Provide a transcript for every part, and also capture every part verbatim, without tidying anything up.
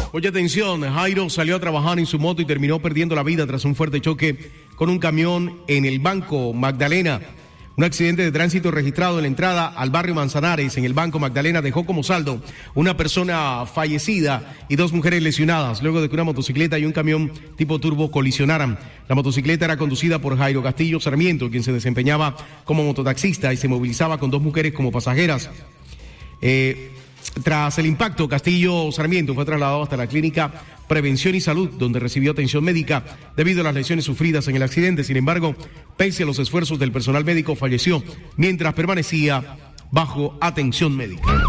Oye, atención, Jairo salió a trabajar en su moto y terminó perdiendo la vida tras un fuerte choque con un camión en el Banco Magdalena. Un accidente de tránsito registrado en la entrada al barrio Manzanares en el Banco Magdalena dejó como saldo una persona fallecida y dos mujeres lesionadas luego de que una motocicleta y un camión tipo turbo colisionaran. La motocicleta era conducida por Jairo Castillo Sarmiento, quien se desempeñaba como mototaxista y se movilizaba con dos mujeres como pasajeras. Eh... Tras el impacto, Castillo Sarmiento fue trasladado hasta la clínica Prevención y Salud, donde recibió atención médica debido a las lesiones sufridas en el accidente. Sin embargo, pese a los esfuerzos del personal médico, falleció mientras permanecía bajo atención médica.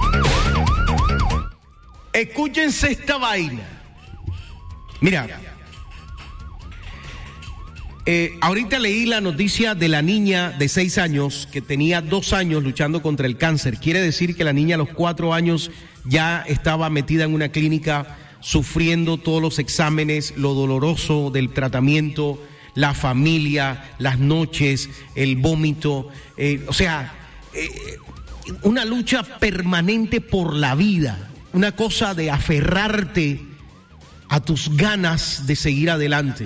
Escúchense esta vaina. Mira, eh, ahorita leí la noticia de la niña de seis años que tenía dos años luchando contra el cáncer. Quiere decir que la niña a los cuatro años ya estaba metida en una clínica sufriendo todos los exámenes, lo doloroso del tratamiento, la familia, las noches, el vómito, eh, o sea, eh, una lucha permanente por la vida, una cosa de aferrarte a tus ganas de seguir adelante.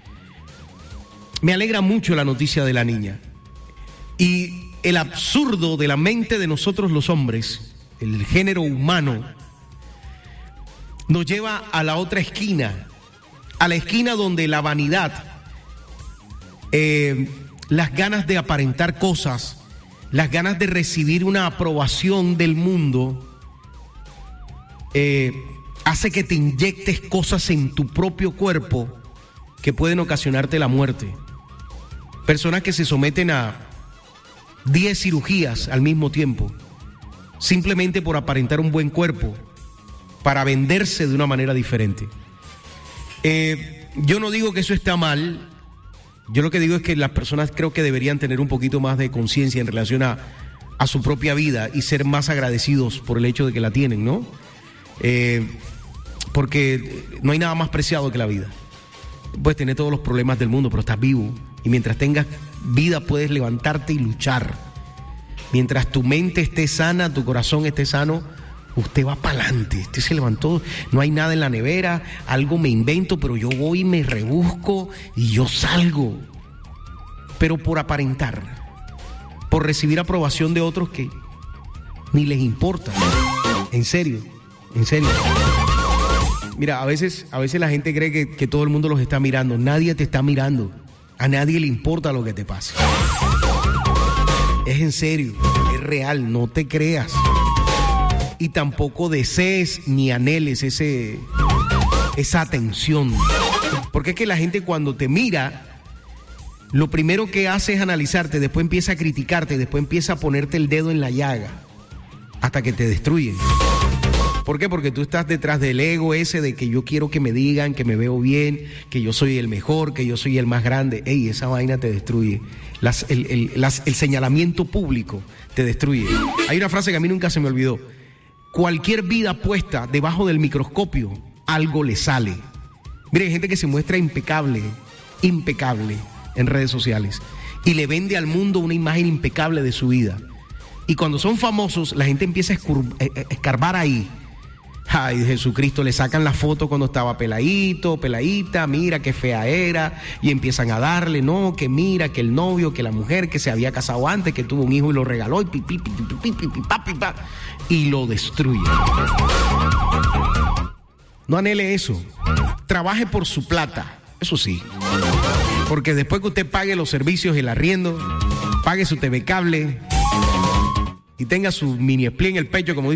Me alegra mucho la noticia de la niña. Y el absurdo de la mente de nosotros los hombres, el género humano, nos lleva a la otra esquina, a la esquina donde la vanidad, eh, las ganas de aparentar cosas, las ganas de recibir una aprobación del mundo, eh, hace que te inyectes cosas en tu propio cuerpo que pueden ocasionarte la muerte. Personas que se someten a diez cirugías al mismo tiempo, simplemente por aparentar un buen cuerpo, para venderse de una manera diferente. Eh, yo no digo que eso está mal, yo lo que digo es que las personas creo que deberían tener un poquito más de conciencia en relación a, a su propia vida y ser más agradecidos por el hecho de que la tienen, ¿no? Eh, porque no hay nada más preciado que la vida. Puedes tener todos los problemas del mundo, pero estás vivo. Y mientras tengas vida puedes levantarte y luchar. Mientras tu mente esté sana, tu corazón esté sano, usted va para adelante. Usted se levantó, no hay nada en la nevera, algo me invento, pero yo voy y me rebusco y yo salgo. Pero por aparentar, por recibir aprobación de otros que ni les importa. En serio, en serio. Mira, a veces, a veces la gente cree que, que todo el mundo los está mirando. Nadie te está mirando. A nadie le importa lo que te pase. Es en serio, es real, no te creas. Y tampoco desees ni anheles ese, esa atención. Porque es que la gente cuando te mira, lo primero que hace es analizarte, después empieza a criticarte, después empieza a ponerte el dedo en la llaga, hasta que te destruyen. ¿Por qué? Porque tú estás detrás del ego ese de que yo quiero que me digan que me veo bien, que yo soy el mejor, que yo soy el más grande. Ey, esa vaina te destruye. Las, el, el, las, el señalamiento público te destruye. Hay una frase que a mí nunca se me olvidó. Cualquier vida puesta debajo del microscopio, algo le sale. Mire, hay gente que se muestra impecable, impecable en redes sociales y le vende al mundo una imagen impecable de su vida. Y cuando son famosos, la gente empieza a escur- a escarbar ahí. Ay, Jesucristo, le sacan la foto cuando estaba peladito, peladita, mira qué fea era, y empiezan a darle, no, que mira, que el novio, que la mujer que se había casado antes, que tuvo un hijo y lo regaló, y pipi, pipi, pipi, pipi, papi, papi, y lo destruye. No anhele eso, trabaje por su plata, eso sí, porque después que usted pague los servicios y el arriendo, pague su T V cable y tenga su mini split en el pecho, como dice